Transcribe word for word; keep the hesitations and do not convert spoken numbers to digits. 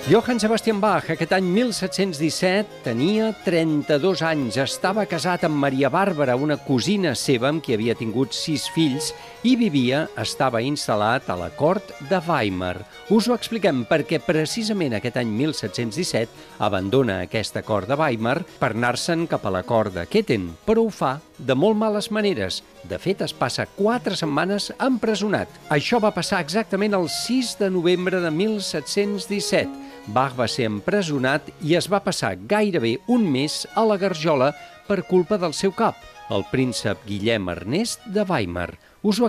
Johann Sebastian Bach, aquest any mil set-cents disset, tenia trenta-dos anys. Estava casat amb Maria Bàrbara, una cosina seva amb qui havia tingut sis fills, i vivia, estava instal·lat a la cort de Weimar. Us ho expliquem perquè precisament aquest any mil set-cents disset abandona aquesta cort de Weimar per anar-se'n cap a la cort de Köthen, però ho fa de molt males maneres. De fet, es passa quatre setmanes empresonat. Això va passar exactament el sis de novembre de mil set-cents disset. Bach va ser empresonat i es va passar gairebé un mes a la garjola per culpa del seu cap, el príncep Guillem Ernest de Weimar. Us ho